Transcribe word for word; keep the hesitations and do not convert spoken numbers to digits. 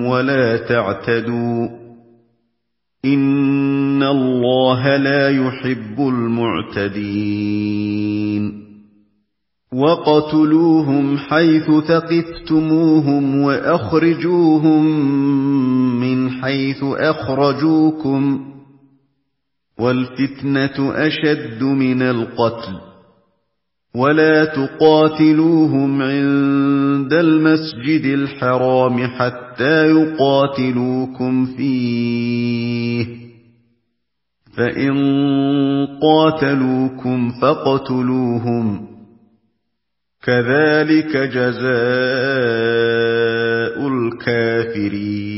بينكم ولا تعتدوا إن الله لا يحب المعتدين وَاقْتُلُوهُمْ حَيْثُ ثَقِفْتُمُوهُمْ وَأَخْرِجُوهُمْ مِنْ حَيْثُ أَخْرَجُوكُمْ ۚ وَالْفِتْنَةُ أَشَدُّ مِنَ الْقَتْلِ ۚ وَلَا تُقَاتِلُوهُمْ عِندَ الْمَسْجِدِ الْحَرَامِ حَتَّىٰ يُقَاتِلُوكُمْ فِيهِ ۖ فَإِن قَاتَلُوكُمْ فَاقْتُلُوهُمْ ۗ كَذَٰلِكَ جَزَاءُ الْكَافِرِينَ